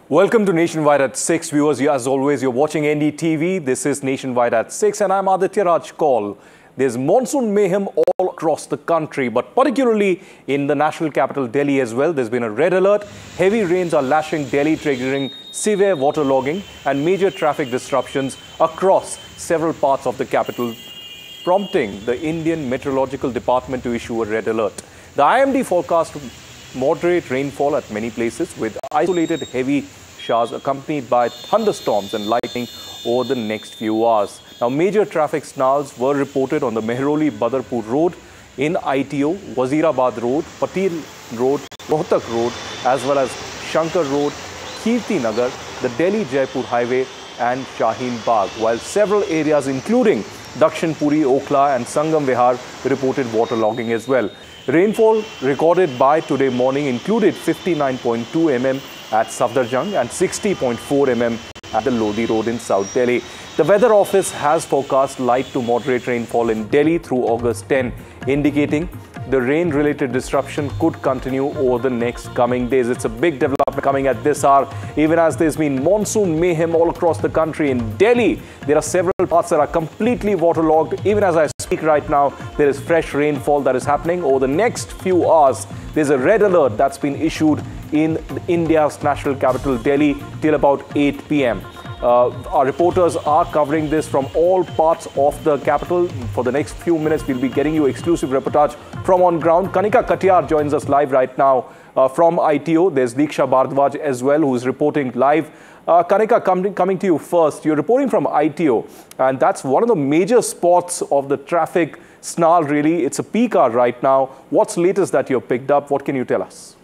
Welcome to Nationwide at 6. Viewers, as always, you're watching NDTV. This is Nationwide at 6 and I'm Aditya Raj Kaul. There's monsoon mayhem all across the country, but particularly in the national capital Delhi as well. There's been a red alert. Heavy rains are lashing Delhi, triggering severe waterlogging and major traffic disruptions across several parts of the capital, prompting the Indian Meteorological Department to issue a red alert. The IMD forecast moderate rainfall at many places with isolated heavy showers accompanied by thunderstorms and lightning over the next few hours. Now, major traffic snarls were reported on the Mehrauli-Badarpur Road, in ITO, Wazirabad Road, Patil Road, Rohtak Road, as well as Shankar Road, Kirti Nagar, the Delhi-Jaipur Highway and Shaheen Bagh, while several areas including Dakshin Puri, Okhla and Sangam Vihar reported waterlogging as well. Rainfall recorded by today morning included 59.2 mm at Safdarjung and 60.4 mm at the Lodi Road in South Delhi. The Weather Office has forecast light to moderate rainfall in Delhi through August 10, indicating the rain-related disruption could continue over the next coming days. It's a big development coming at this hour, even as there's been monsoon mayhem all across the country. In Delhi, there are several parts that are completely waterlogged. Even as I speak right now, there is fresh rainfall that is happening. Over the next few hours, there's a red alert that's been issued in India's national capital, Delhi, till about 8 p.m. Our reporters are covering this from all parts of the capital. For the next few minutes, we'll be getting you exclusive reportage from on ground. Kanika Katiyar joins us live right now from ITO. There's Diksha Bhardwaj as well, who's reporting live. Kanika, coming to you first. You're reporting from ITO, and that's one of the major spots of the traffic snarl, really. It's a peak hour right now. What's latest that you've picked up? What can you tell us?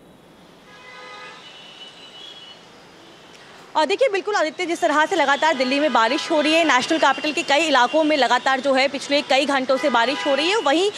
और देखिए बिल्कुल आदित्य, जिस तरह से लगातार दिल्ली में बारिश हो रही है, नेशनल कैपिटल के कई इलाकों में लगातार जो है पिछले कई घंटों से बारिश हो रही है, वहीं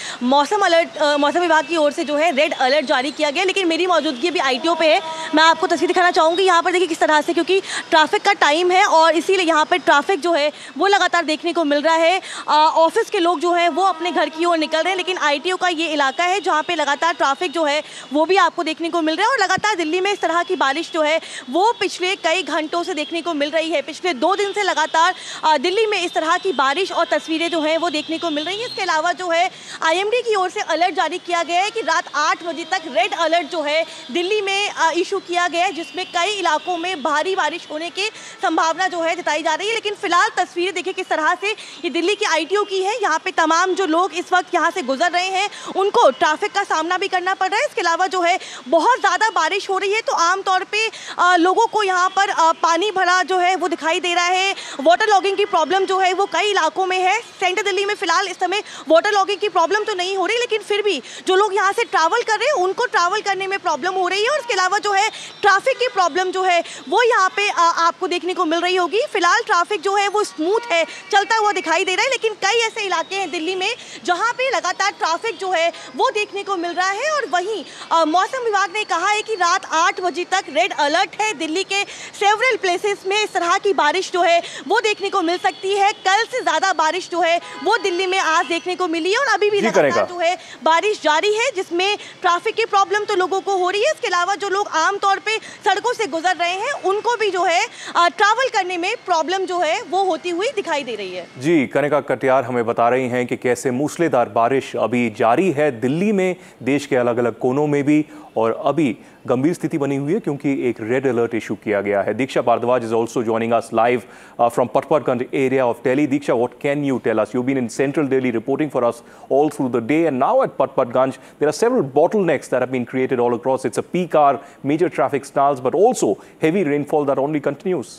मौसम विभाग की ओर से जो है रेड अलर्ट जारी किया गया। लेकिन मेरी मौजूदगी अभी आईटीओ पे है, मैं आपको तस्वीर दिखाना चाहूँगी। यहाँ पर देखिए किस तरह से, क्योंकि ट्रैफिक का टाइम है और इसीलिए यहाँ पर ट्रैफिक जो है वो लगातार देखने को मिल रहा है। ऑफिस के लोग जो है वो अपने घर की ओर निकल रहे हैं, लेकिन आईटीओ का ये इलाका है जहाँ पर लगातार ट्रैफिक जो है वो भी आपको देखने को मिल रहा है। और लगातार दिल्ली में इस तरह की बारिश जो है वो पिछले कई घंटों से देखने को मिल रही है। पिछले 2 दिन से लगातार दिल्ली में इस तरह की बारिश और तस्वीरें जो हैं वो देखने को मिल रही हैं। इसके अलावा जो है आईएमडी की ओर से अलर्ट जारी किया गया है कि रात 8 बजे तक रेड अलर्ट जो है दिल्ली में इशू किया गया है, जिसमें कई इलाकों में भारी बारिश होने की संभावना जो है जताई जा रही है। लेकिन फिलहाल तस्वीरें देखिए किस तरह से ये दिल्ली की आईटीओ की है। यहाँ पे तमाम जो लोग इस वक्त यहाँ से गुजर रहे हैं उनको ट्रैफिक का सामना भी करना पड़ रहा है। इसके अलावा जो है बहुत ज़्यादा बारिश हो रही है, तो आमतौर पर लोगों को यहाँ पर पानी भरा जो है वो दिखाई दे रहा है। वाटर लॉगिंग की प्रॉब्लम जो है वो कई इलाकों में है। सेंट्रल दिल्ली में फिलहाल इस समय वाटर लॉगिंग की प्रॉब्लम तो नहीं हो रही, लेकिन फिर भी जो लोग यहाँ से ट्रैवल कर रहे हैं उनको ट्रैवल करने में प्रॉब्लम हो रही है। और इसके अलावा जो है ट्रैफिक की प्रॉब्लम जो है वो यहाँ पे आपको देखने को मिल रही होगी। फिलहाल ट्रैफिक जो है वो स्मूथ है, चलता हुआ दिखाई दे रहा है, लेकिन कई ऐसे इलाके हैं दिल्ली में जहाँ पे लगातार ट्रैफिक जो है वो देखने को मिल रहा है। और वहीं मौसम विभाग ने कहा है कि रात 8 बजे तक रेड अलर्ट है। दिल्ली के सेवरल प्लेसेस में इस तरह की बारिश जो है वो देखने को मिल सकती है। कल से ज्यादा बारिश जो है वो दिल्ली में आज देखने को मिली है और अभी भी लगातार जो है बारिश जारी है, जिसमें ट्रैफिक की प्रॉब्लम तो लोगों को हो रही है। इसके अलावा जो लोग आमतौर पे सड़कों से गुजर रहे हैं उनको भी जो है ट्रैवल करने में प्रॉब्लम जो है वो होती हुई दिखाई दे रही है। जी, कनिका कटियार हमें बता रही हैं कि कैसे मूसलाधार बारिश अभी जारी है दिल्ली में, देश के अलग अलग कोनों में भी, और अभी गंभीर स्थिति बनी हुई है क्योंकि एक रेड अलर्ट इशू किया गया है। दीक्षा Bhardwaj is also joining us live from Patparganj area of Delhi. Diksha, what can you tell us? You've been in central Delhi reporting for us all through the day, and now at Patparganj there are several bottlenecks that have been created all across. It's a peak hour, major traffic snarls, but also heavy rainfall that only continues.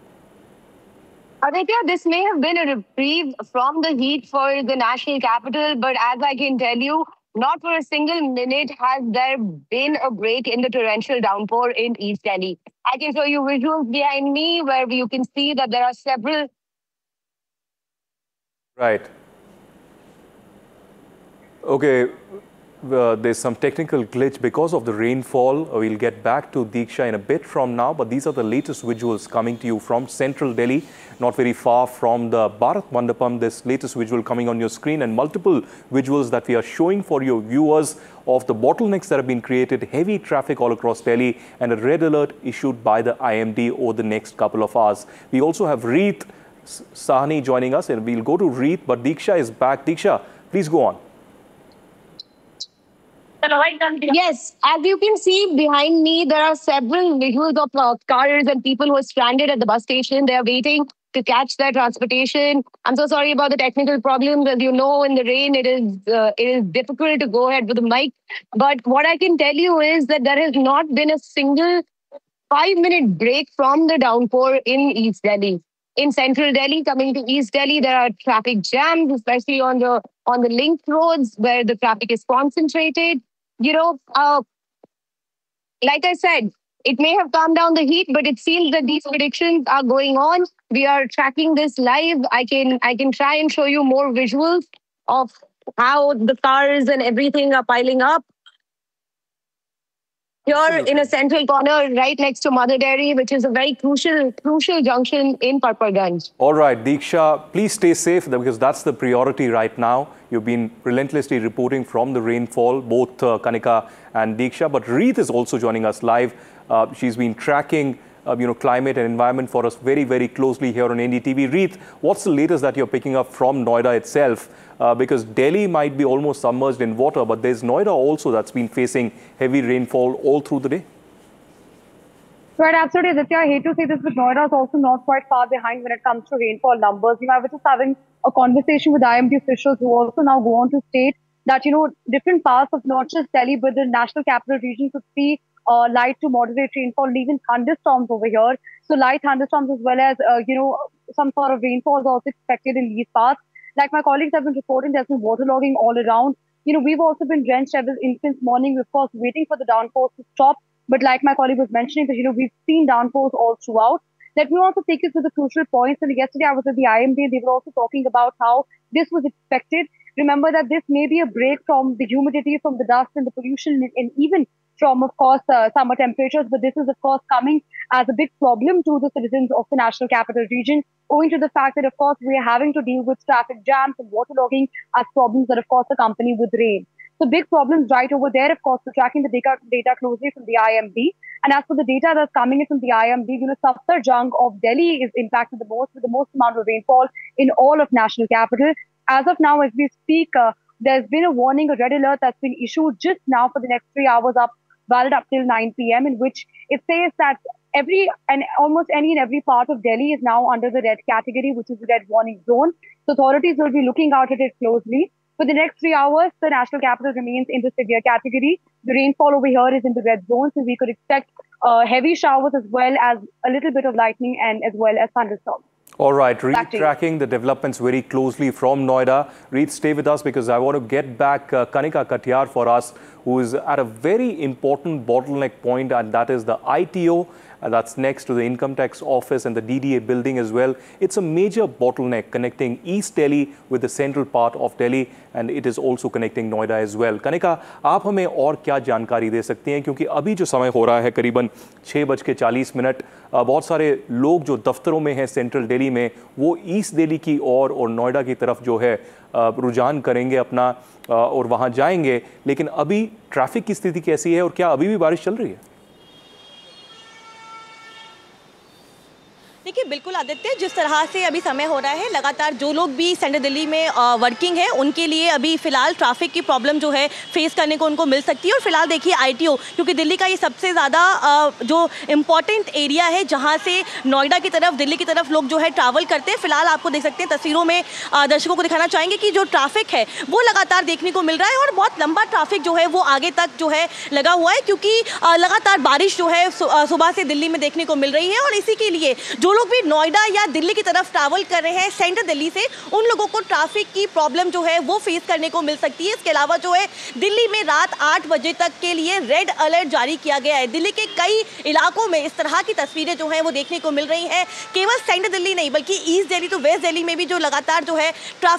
Aditya, this may have been a reprieve from the heat for the national capital, but as I can tell you, not for a single minute has there been a break in the torrential downpour in East Delhi. I can show you visuals behind me where you can see that there are several. Right. Okay. There's some technical glitch because of the rainfall. We'll get back to Diksha in a bit from now, but these are the latest visuals coming to you from central Delhi, not very far from the Bharat Mandapam. This latest visual coming on your screen, and multiple visuals that we are showing for your viewers of the bottlenecks that have been created, heavy traffic all across Delhi, and a red alert issued by the IMD over the next couple of hours. We also have Reet Sahni joining us, and we'll go to Reet, but Diksha is back. Diksha, please go on. Yes, as you can see behind me, there are several visuals of cars and people who are stranded at the bus station. They are waiting to catch their transportation. I'm so sorry about the technical problems. As you know, in the rain, it is difficult to go ahead with the mic. But what I can tell you is that there has not been a single 5-minute break from the downpour in East Delhi. In central Delhi, coming to East Delhi, there are traffic jams, especially on the linked roads where the traffic is concentrated. You know, like I said, it may have calmed down the heat, but it seems that these predictions are going on. We are tracking this live. I can try and show you more visuals of how the cars and everything are piling up. Here in a central corner, right next to Mother Dairy, which is a very crucial junction in Parparganj. All right, Diksha, please stay safe because that's the priority right now. You've been relentlessly reporting from the rainfall, both Kanika and Diksha. But Reet is also joining us live. She's been tracking climate and environment for us very, very closely here on NDTV. Reet, what's the latest that you're picking up from Noida itself? Because Delhi might be almost submerged in water, but there's Noida also that's been facing heavy rainfall all through the day. Right, absolutely, Aditya. I hate to say this, but Noida is also not quite far behind when it comes to rainfall numbers. I was just having a conversation with IMD officials who also now go on to state that, different parts of not just Delhi, but the national capital region could see light to moderate rainfall, and even thunderstorms over here. So light thunderstorms as well as, some sort of rainfall is also expected in these parts. Like my colleagues have been reporting, there's been waterlogging all around. We've also been drenched ever since morning, of course, waiting for the downpours to stop. But like my colleague was mentioning, that, we've seen downpours all throughout. Let me also take you to the crucial points. And yesterday I was at the IMD, they were also talking about how this was expected. Remember that this may be a break from the humidity, from the dust and the pollution, and even from, of course, summer temperatures. But this is, of course, coming as a big problem to the citizens of the national capital region, owing to the fact that, of course, we are having to deal with traffic jams and waterlogging as problems that, of course, accompany with rain. So big problems right over there, of course, we're tracking the data closely from the IMD. And as for the data that's coming in from the IMD, Safdarjung of Delhi is impacted the most, with the most amount of rainfall in all of national capital. As of now, as we speak, there's been a warning, a red alert that's been issued just now for the next 3 hours, valid up till 9 p.m., in which it says that almost any and every part of Delhi is now under the red category, which is the red warning zone. So authorities will be looking out at it closely. For the next 3 hours, the national capital remains in the severe category. The rainfall over here is in the red zone, so we could expect heavy showers as well as a little bit of lightning and as well as thunderstorms. All right, Reet, tracking the developments very closely from Noida. Reet, stay with us because I want to get back Kanika Katiyar for us, who is at a very important bottleneck point, and that is the ITO. That's next to the Income Tax Office and the DDA building as well. It's a major bottleneck connecting East Delhi with the central part of Delhi, and it is also connecting Noida as well. Kanika, आप हमें और क्या जानकारी दे सकती हैं, क्योंकि अभी जो समय हो रहा है करीबन 6:40 बहुत सारे लोग जो दफ्तरों में हैं सेंट्रल दिल्ली में, वो ईस्ट दिल्ली की और नोएडा की तरफ जो है रुझान करेंगे अपना और वहाँ जाएंगे, लेकिन अभी ट्रैफिक की स्थिति कैसी है और क्या अभी भी बारिश चल रही है? देखिए बिल्कुल आदित्य, जिस तरह से अभी समय हो रहा है, लगातार जो लोग भी सेंट्रल दिल्ली में वर्किंग है उनके लिए अभी फिलहाल ट्रैफिक की प्रॉब्लम जो है फेस करने को उनको मिल सकती है। और फिलहाल देखिए ITO, क्योंकि दिल्ली का ये सबसे ज़्यादा जो इम्पॉर्टेंट एरिया है जहाँ से नोएडा की तरफ, दिल्ली की तरफ लोग जो है ट्रैवल करते हैं। फिलहाल आपको देख सकते हैं तस्वीरों में, दर्शकों को दिखाना चाहेंगे कि जो ट्रैफिक है वो लगातार देखने को मिल रहा है और बहुत लंबा ट्रैफिक जो है वो आगे तक जो है लगा हुआ है, क्योंकि लगातार बारिश जो है सुबह से दिल्ली में देखने को मिल रही है। और इसी के लिए जो लोग भी नोएडा या दिल्ली की तरफ ट्रैवल कर रहे हैं सेंट्रल दिल्ली से, उन लोगों को ट्रैफिक की प्रॉब्लम जो है वो फेस करने को मिल सकती है। इसके अलावा जो है दिल्ली में रात 8 बजे तक के लिए रेड अलर्ट जारी किया गया है। दिल्ली के कई इलाकों में इस तरह की तस्वीरें जो हैं वो देखने को मिल रही हैं। केवल सेंट्रल दिल्ली नहीं बल्कि ईस्ट दिल्ली तो वेस्ट दिल्ली में भी जो लगातार जो है ट्रैफिक